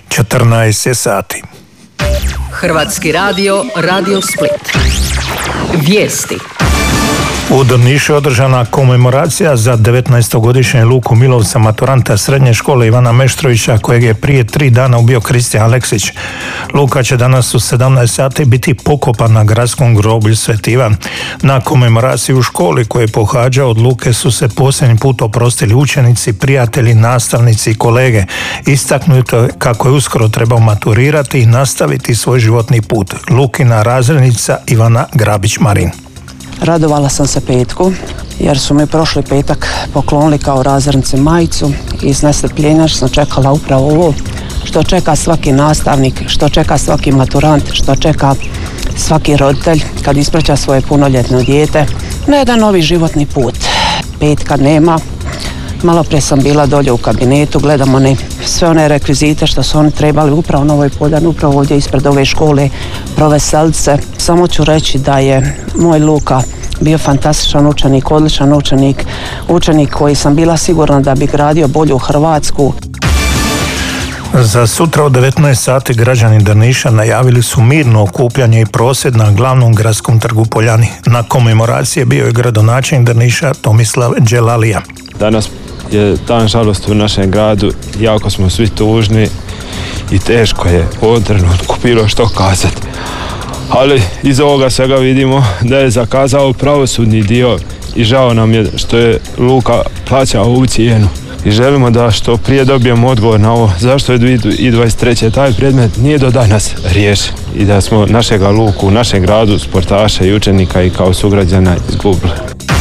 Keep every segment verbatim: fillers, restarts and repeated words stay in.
četrnaest je sati. Hrvatski radio, Radio Split. Vijesti. U Drnišu je održana komemoracija za devetnaestogodišnje Luku Milovca, maturanta srednje škole Ivana Meštrovića, kojeg je prije tri dana ubio Kristijan Aleksić. Luka će danas u sedamnaest sati biti pokopan na gradskom groblju Sveti Ivan. Na komemoraciji u školi koje je pohađao od Luke su se posljednji put oprostili učenici, prijatelji, nastavnici i kolege. Istaknuto je kako je uskoro trebao maturirati i nastaviti svoj životni put. Lukina razrednica Ivana Grabić-Marin. Radovala sam se petku jer su mi prošli petak poklonili kao razrednici majicu i s nestrpljenjem sam čekala upravo ovo što čeka svaki nastavnik, što čeka svaki maturant, što čeka svaki roditelj kad ispraća svoje punoljetno dijete na jedan novi životni put. Petka nema. Malo prije sam bila dolje u kabinetu, gledamo one, sve one rekvizite što su oni trebali upravo na ovoj podan, upravo ovdje ispred ove škole proveselice se. Samo ću reći da je moj Luka bio fantastičan učenik, odličan učenik, učenik koji sam bila sigurna da bi gradio bolju Hrvatsku. Za sutra u devetnaest sati građani Drniša najavili su mirno okupljanje i prosvjed na glavnom gradskom trgu Poljani. Na komemoraciji bio je gradonačelnik Drniša Tomislav Đelalija. Danas je dan žalosti u našem gradu, jako smo svi tužni i teško je u ovom trenutku bilo što kazati. Ali iz ovoga svega vidimo da je zakazao pravosudni dio i žao nam je što je Luka plaćao ovu cijenu. I želimo da što prije dobijemo odgovor na ovo zašto je dvije tisuće dvadeset treće taj predmet nije do danas riješen i da smo našega Luku u našem gradu, sportaša i učenika i kao sugrađana izgubili.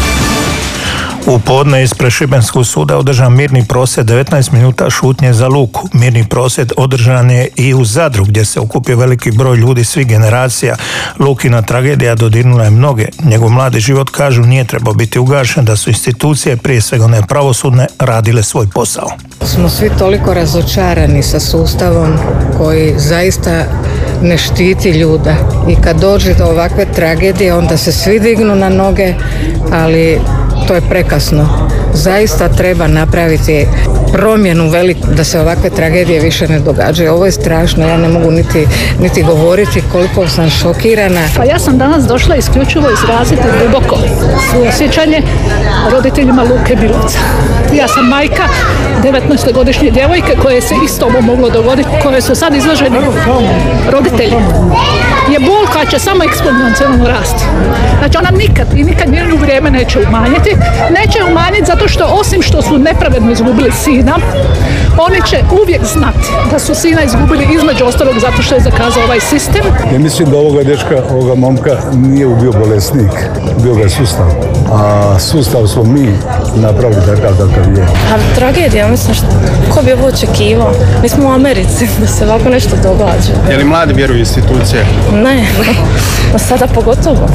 U podne ispred Šibenskog suda održan mirni prosvjed devetnaest minuta šutnje za Luku. Mirni prosvjed održan je i u Zadru gdje se okupio veliki broj ljudi svih generacija. Lukina tragedija dodirnula je mnoge. Njegov mladi život, kažu, nije trebao biti ugašen, da su institucije, prije svega one pravosudne, radile svoj posao. Smo svi toliko razočarani sa sustavom koji zaista ne štiti ljude i kad dođe do ovakve tragedije onda se svi dignu na noge, ali to je prekasno. Zaista treba napraviti promjenu veliku da se ovakve tragedije više ne događaju. Ovo je strašno, ja ne mogu niti, niti govoriti koliko sam šokirana. Pa ja sam danas došla isključivo izraziti duboko suosjećanje roditeljima Luke Milovca. Ja sam majka devetnaestogodišnje djevojke koje se isto ovo moglo dogoditi, koje su sad izloženi roditelji. Je bol koja će samo eksponencijalno rasti. Znači ona nikad i nikad njeno vrijeme neće umanjiti. Neće umanjiti zato što osim što su nepravedno izgubili sina, oni će uvijek znati da su sina izgubili između ostalog zato što je zakazao ovaj sistem. Ja mislim da ovoga dečka, ovoga momka nije ubio bolesnik, bio ga sustav. A sustav smo mi napravili takav kakav je. A tragedija, mislim, što, ko bi ovo očekivao? Mi smo u Americi da se ovako nešto događa. Je li mladi vjeruju institucije? Ne, no sada pogotovo.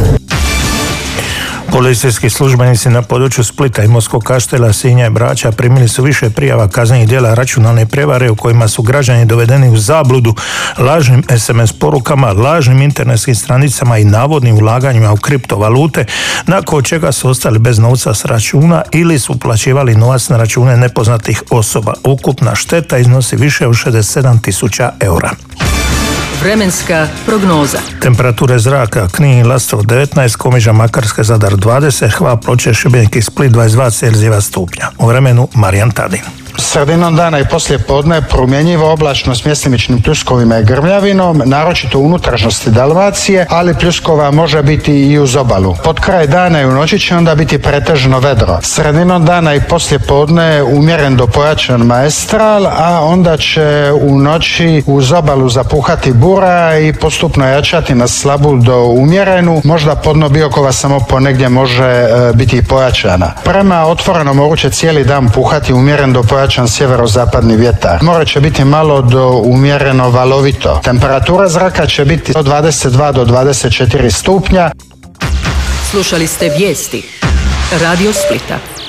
Policijski službenici na području Splita, Imotskog Kaštela, Sinja i Brača primili su više prijava kaznenih djela računalne prevare u kojima su građani dovedeni u zabludu lažnim es em es porukama, lažnim internetskim stranicama i navodnim ulaganjima u kriptovalute, nakon čega su ostali bez novca s računa ili su uplaćivali novac na račune nepoznatih osoba. Ukupna šteta iznosi više od šezdeset sedam tisuća eura. Vremenska prognoza. Temperature zraka: Knin i Lastovo devetnaest, Komiža, Makarska, Zadar dvadeset, Hvar, Ploče, Šibenik i Split dvadeset dva Celzijeva stupnja. U vremenu Marijan Tadin. Sredinom dana i poslije podne promjenjivo oblačno s mjestimičnim pljuskovima i grmljavinom, naročito u unutrašnjosti Dalmacije, ali pljuskova može biti i uz obalu. Pod kraj dana i u noći će onda biti pretežno vedro. Sredinom dana i poslije podne umjeren do pojačan maestral, a onda će u noći uz obalu zapuhati bura i postupno jačati na slabu do umjerenu. Možda podno Biokova samo ponegdje može e, biti i pojačana. Prema otvorenom moru će cijeli dan puhati umjeren do pojačan sjeverozapadni vjetar. More će biti malo do umjereno valovito. Temperatura zraka će biti od dvadeset dva do dvadeset četiri stupnja. Slušali ste vijesti Radio Splita.